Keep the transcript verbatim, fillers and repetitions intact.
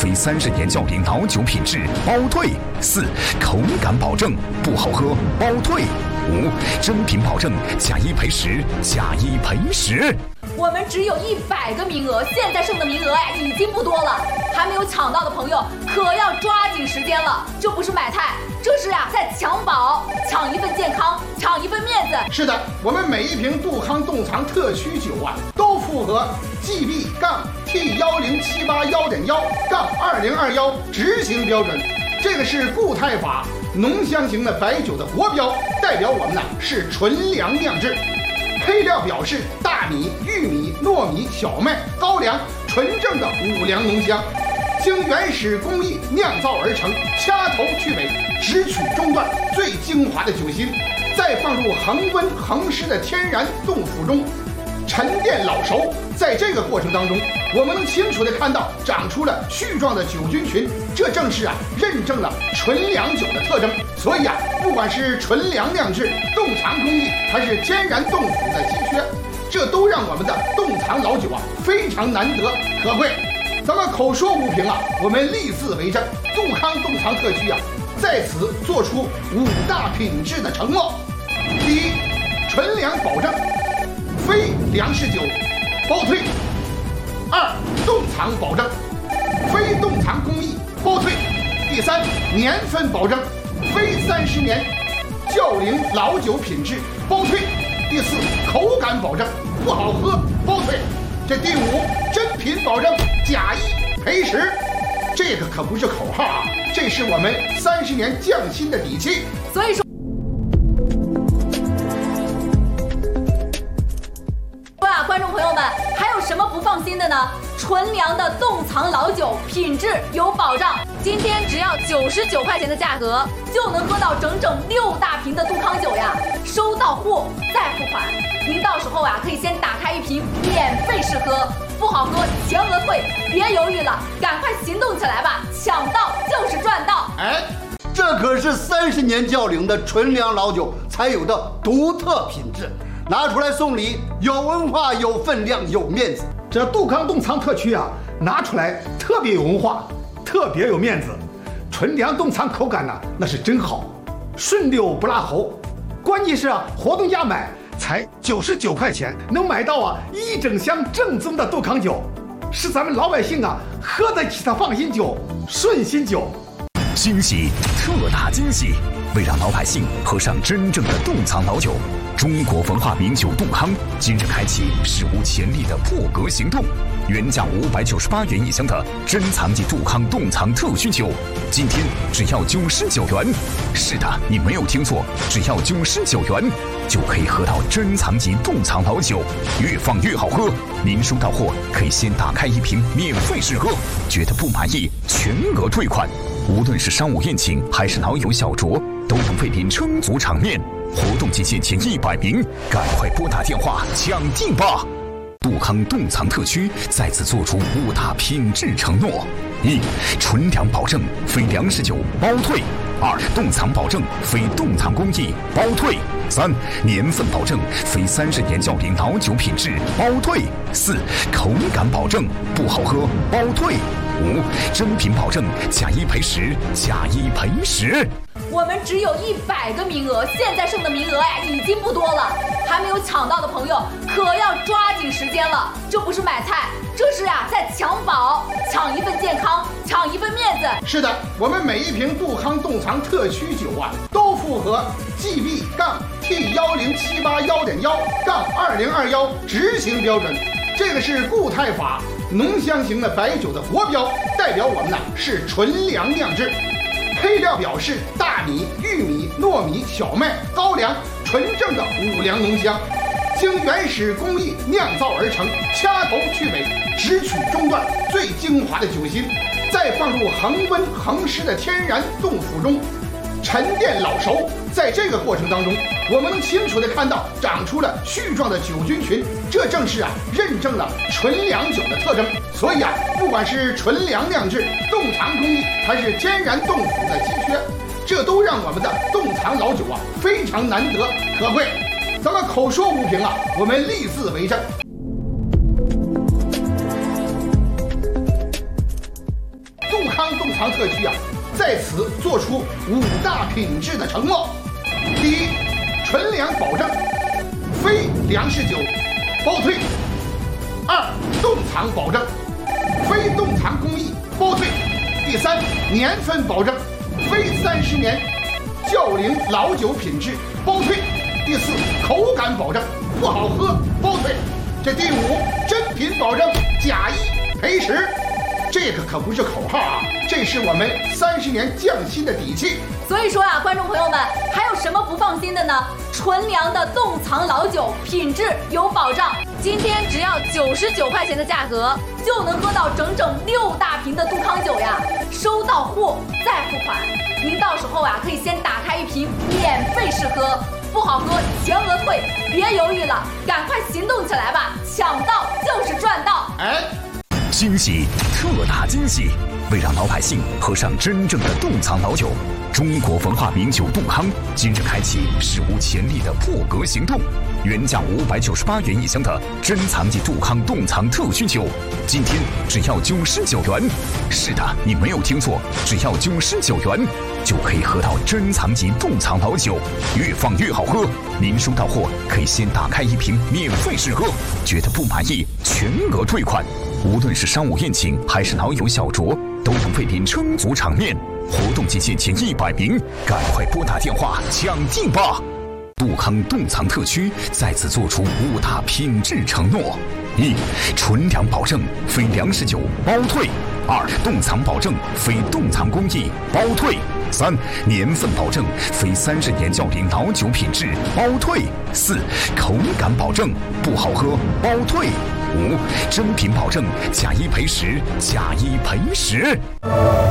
非三十年窖龄老酒品质，包退；四、口感保证，不好喝包退；五、真品保证，假一赔十，假一赔十。 我们只有一百个名额，现在剩的名额哎已经不多了，还没有抢到的朋友可要抓紧时间了。这不是买菜，这是呀、啊、在抢宝，抢一份健康，抢一份面子。 是的，我们每一瓶杜康冻藏特曲酒啊，都符合 G B T 一零七八一点一二零二一执行标准。这个是固态法浓香型的白酒的国标，代表我们呢是纯粮酿制。配料表示大米、玉米、糯米、小麦、高粱，纯正的五粮浓香，经原始工艺酿造而成，掐头去尾，只取中段最精华的酒心，再放入恒温恒湿的天然冻府中沉淀老熟。在这个过程当中，我们能清楚地看到长出了絮状的酒菌群，这正是啊认证了纯粮酒的特征。所以啊，不管是纯粮酿制、冻藏工艺，还是天然冻府的稀缺，这都让我们的冻藏老酒啊非常难得可贵。咱们口说无凭啊，我们立字为证，杜康冻藏特区啊在此做出五大品质的承诺：第一，纯粮保证，非粮食酒包退；二，冻藏保证，非冻藏工艺包退；第三，年份保证，非三十年窖龄老酒品质包退；第四，口感保证，不好喝包退；这第五，真品保证，假一赔十。这个可不是口号啊，这是我们三十年匠心的底气。 所以说。观众朋友们，还有什么不放心的呢？纯粮的冻藏老酒品质有保障，今天只要九十九块钱的价格，就能喝到整整六大瓶的杜康酒呀！收到货再付款，您到时候啊可以先打开一瓶免费试喝，不好喝全额退，别犹豫了，赶快行动起来吧！抢到就是赚到！ 哎，这可是三十年窖龄的纯粮老酒才有的独特品质。拿出来送礼，有文化、有分量、有面子。 这杜康冻藏特区啊，拿出来特别有文化，特别有面子。纯粮冻藏口感呢、啊，那是真好，顺溜不拉喉。关键是啊，活动价买才九十九块钱，能买到啊一整箱正宗的杜康酒，是咱们老百姓啊喝得起的放心酒、顺心酒。 惊喜，特大惊喜！为让老百姓喝上真正的冻藏老酒，中国文化名酒杜康今日开启史无前例的破格行动。原价五百九十八元一箱的珍藏级杜康冻藏特需酒，今天只要九十九元。是的，你没有听错，只要九十九元就可以喝到珍藏级冻藏老酒，越放越好喝。您收到货可以先打开一瓶免费试喝，觉得不满意全额退款。无论是商务宴请还是老友小酌，都能为您撑足场面。活动期限前一百名，赶快拨打电话抢订吧！杜康冻藏特区再次做出五大品质承诺：一、纯粮保证，非粮食酒包退；二、冻藏保证，非冻藏工艺包退；三、年份保证，非三十年窖龄老酒品质包退；四、口感保证，不好喝包退；五、真品保证，假一赔十，假一赔十。 我们只有一百个名额，现在剩的名额哎已经不多了，还没有抢到的朋友可要抓紧时间了。这不是买菜，这是呀、啊、在抢宝，抢一份健康，抢一份面子。 是的，我们每一瓶杜康冻藏特曲酒啊，都符合 G B T 一零七八一点一二零二一执行标准。这个是固态法浓香型的白酒的国标，代表我们呢是纯粮酿制。配料表示大米、玉米、糯米、小麦、高粱，纯正的五粮浓香，经原始工艺酿造而成，掐头去尾，只取中段最精华的酒心，再放入恒温恒湿的天然冻府中沉淀老熟。在这个过程当中，我们能清楚地看到长出了絮状的酒菌群，这正是啊认证了纯粮酒的特征。所以啊，不管是纯粮酿制、冻藏工艺，还是天然冻府的稀缺，这都让我们的冻藏老酒啊非常难得可贵。咱们口说无凭啊，我们立字为证。杜藏特区啊，在此做出五大品质的承诺。第一，纯粮保证，非粮食酒包退；二，冻藏保证，非冻藏工艺包退；第三，年份保证，非三十年窖龄老酒品质包退；第四，口感保证，不好喝包退；这第五，真品保证，假一赔十。这个可不是口号啊，这是我们三十年匠心的底气。 所以说啊，观众朋友们，还有什么不放心的呢？纯粮的冻藏老酒品质有保障，今天只要九十九块钱的价格，就能喝到整整六大瓶的杜康酒呀！收到货再付款，您到时候啊可以先打开一瓶免费试喝，不好喝全额退，别犹豫了，赶快行动起来吧！抢到就是赚到！ 哎。 惊喜，特大惊喜！为让老百姓喝上真正的冻藏老酒，中国文化名酒杜康今日开启史无前例的破格行动。原价五百九十八元一箱的珍藏级杜康冻藏特需酒，今天只要九十九元。是的，你没有听错，只要九十九元就可以喝到珍藏级冻藏老酒，越放越好喝。您收到货可以先打开一瓶免费试喝，觉得不满意全额退款。无论是商务宴请还是老友小酌，都能为您撑足场面。活动期限前一百名，赶快拨打电话抢订吧！杜康冻藏特区再次做出五大品质承诺：一、纯粮保证，非粮食酒包退；二、冻藏保证，非冻藏工艺包退；三、年份保证，非三十年窖龄老酒品质包退；四、口感保证，不好喝包退；五、真品保证，假一赔十，假一赔十。